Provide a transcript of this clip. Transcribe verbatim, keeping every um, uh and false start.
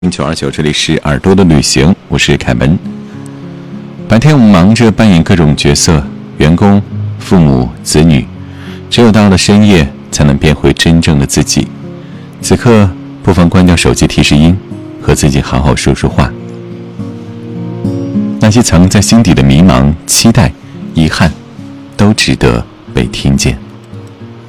九二九，这里是耳朵的旅行，我是凯文。白天我们忙着扮演各种角色，员工、父母、子女，只有到了深夜，才能变回真正的自己。此刻，不妨关掉手机提示音，和自己好好说说话。那些藏在心底的迷茫、期待、遗憾，都值得被听见。